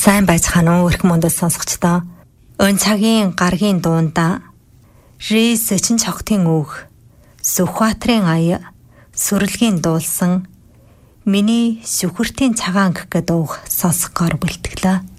Сайн байцгаана уу өрх мөндөл сонсогчдоо. Өн цагийн гаргийн дуунда Рис чин чогтын үг, Сүхбаатарын ая, сүрлэгийн дуулсан миний шүхэртийн цагаан гэдэг үг сонсгоор бэлтгэлээ.